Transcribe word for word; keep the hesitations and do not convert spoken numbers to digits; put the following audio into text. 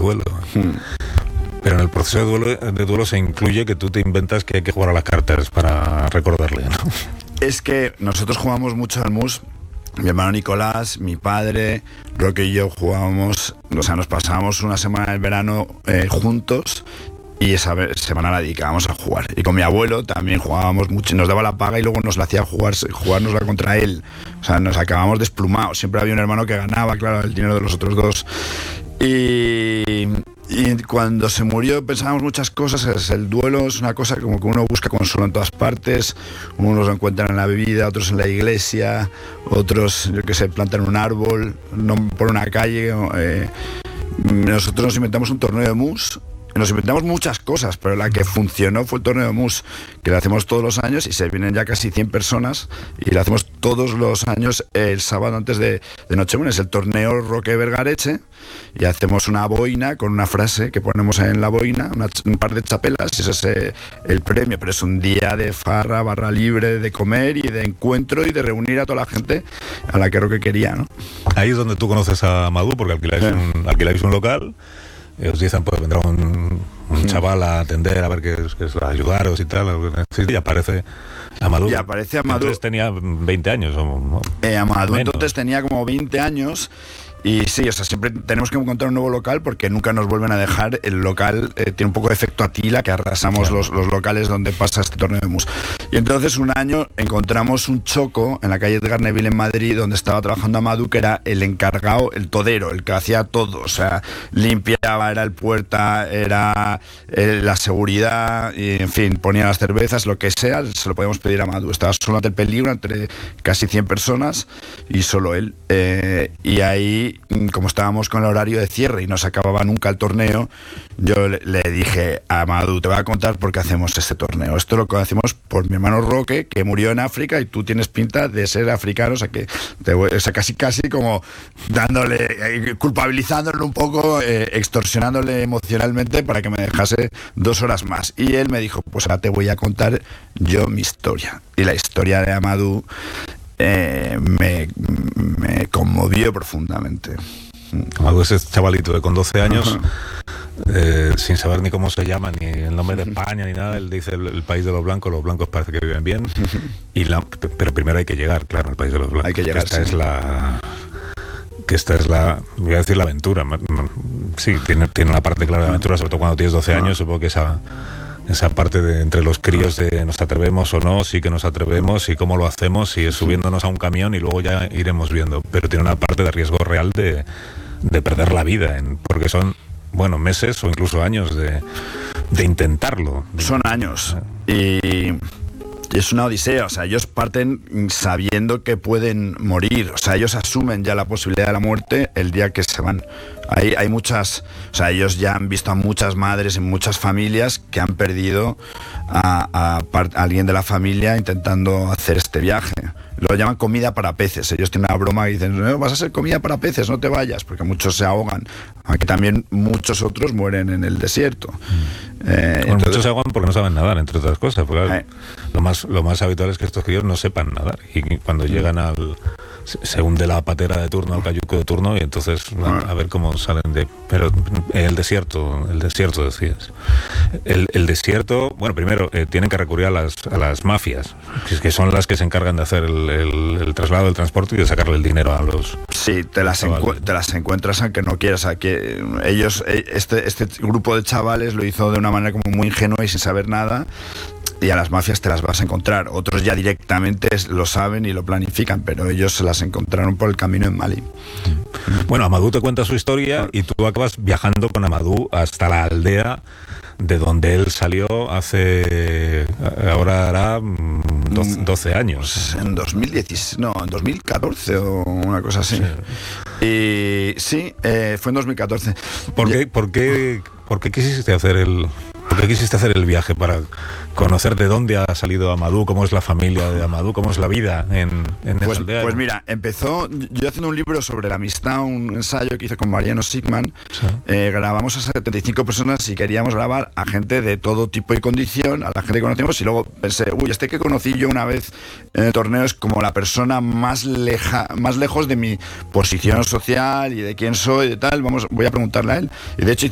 duelo. Hmm. Pero en el proceso de duelo, de duelo se incluye que tú te inventas que hay que jugar a las cartas para recordarle, ¿no? Es que nosotros jugamos mucho al mus. Mi hermano Nicolás, mi padre, Roque y yo jugábamos, o sea, nos pasábamos una semana del verano eh, juntos. Y esa semana la dedicábamos a jugar. Y con mi abuelo también jugábamos mucho. Nos daba la paga y luego nos la hacía jugar, jugárnosla contra él. O sea, nos acabábamos desplumados. Siempre había un hermano que ganaba, claro, el dinero de los otros dos. Y, y cuando se murió pensábamos muchas cosas. El duelo es una cosa como que uno busca consuelo en todas partes. Unos lo encuentran en la bebida, otros en la iglesia, otros, yo qué sé, plantan un árbol, no por una calle. Eh, nosotros nos inventamos un torneo de mus. Nos inventamos muchas cosas, pero la que funcionó fue el torneo de mus, que lo hacemos todos los años y se vienen ya casi cien personas y lo hacemos todos los años el sábado antes de, de Nochebuena. Es el torneo Roque Vergareche y hacemos una boina con una frase que ponemos en la boina, una, un par de chapelas, y ese es eh, el premio, pero es un día de farra, barra libre, de comer y de encuentro y de reunir a toda la gente a la que Roque quería, ¿no? Ahí es donde tú conoces a Amadou, porque alquiláis, sí. un, alquiláis un local. Y os dicen, pues vendrá un, un chaval a atender, a ver qué es, qué es, a ayudaros y tal. Y aparece Amadou. Y aparece Amadou. Entonces tenía veinte años. O, ¿no? eh, Amadou entonces tenía como veinte años. Y sí, o sea, siempre tenemos que encontrar un nuevo local porque nunca nos vuelven a dejar. El local eh, tiene un poco de efecto Atila, que arrasamos claro. los, los locales donde pasa este torneo de mus. Y entonces un año encontramos un choco en la calle Edgar Neville en Madrid, donde estaba trabajando Amadou, que era el encargado, el todero, el que hacía todo. O sea, limpiaba, era el puerta, era eh, la seguridad, y en fin, ponía las cervezas, lo que sea, se lo podíamos pedir a Amadou. Estaba solo ante el peligro, entre casi cien personas, y solo él. Eh, y ahí, como estábamos con el horario de cierre y no se acababa nunca el torneo, yo le, le dije a Amadou, te voy a contar por qué hacemos este torneo. Esto lo hacemos por mi hermano Roque, que murió en África y tú tienes pinta de ser africano, o sea que te, o sea, casi casi como dándole, eh, culpabilizándole un poco, eh, extorsionándole emocionalmente para que me dejase dos horas más. Y él me dijo, pues ahora te voy a contar yo mi historia. Y la historia de Amadou Eh, me, me conmovió profundamente. Amadou es ese chavalito de con doce años, eh, sin saber ni cómo se llama, ni el nombre de España, ni nada. Él dice el, el país de los blancos, los blancos parece que viven bien. Y la, pero primero hay que llegar, claro, al país de los blancos. Hay que llegar, esta sí. es la... que esta es la, voy a decir la aventura. Sí, tiene, tiene una parte clara de aventura, sobre todo cuando tienes doce años, supongo que esa... esa parte de entre los críos de nos atrevemos o no, sí que nos atrevemos y cómo lo hacemos, si es subiéndonos a un camión y luego ya iremos viendo, pero tiene una parte de riesgo real de, de perder la vida, en, porque son, bueno, meses o incluso años de, de intentarlo. Son años y es una odisea, o sea, ellos parten sabiendo que pueden morir, o sea, ellos asumen ya la posibilidad de la muerte el día que se van. Hay, hay muchas, o sea, ellos ya han visto a muchas madres en muchas familias que han perdido a, a, a alguien de la familia intentando hacer este viaje. Lo llaman comida para peces. Ellos tienen una broma y dicen, no, vas a ser comida para peces, no te vayas, porque muchos se ahogan. Aunque también muchos otros mueren en el desierto. Mm. Eh, bueno, entonces, muchos se ahogan porque no saben nadar, entre otras cosas. Porque eh. lo más lo más habitual es que estos críos no sepan nadar. Y cuando mm. llegan al... se hunde la patera de turno, el cayuco de turno, y entonces a, a ver cómo salen de... Pero el desierto, el desierto decías. El, el desierto, bueno, primero eh, tienen que recurrir a las, a las mafias, que, que son las que se encargan de hacer el, el, el traslado del transporte y de sacarle el dinero a los... Sí, te las, encu- te las encuentras aunque no quieras. Aquí, ellos, este, este grupo de chavales lo hizo de una manera como muy ingenua y sin saber nada. Y a las mafias te las vas a encontrar. Otros ya directamente lo saben y lo planifican, pero ellos se las encontraron por el camino en Mali. Bueno, Amadou te cuenta su historia y tú acabas viajando con Amadou hasta la aldea de donde él salió hace... ahora hará doce años. En dos mil dieciséis, no, en dos mil catorce o una cosa así. Sí. Y sí, eh, fue en dos mil catorce. ¿Por qué, por qué, por qué quisiste hacer el... ¿Por qué quisiste hacer el viaje? Para conocer de dónde ha salido Amadou, cómo es la familia de Amadou, cómo es la vida en, en pues, esa aldea. Pues mira, empezó yo haciendo un libro sobre la amistad, un ensayo que hice con Mariano Sigman. Sí. Eh, grabamos a setenta y cinco personas y queríamos grabar a gente de todo tipo y condición, a la gente que conocíamos, y luego pensé, uy, este que conocí yo una vez en el torneo es como la persona más, leja, más lejos de mi posición social y de quién soy y de tal, vamos, voy a preguntarle a él. Y de hecho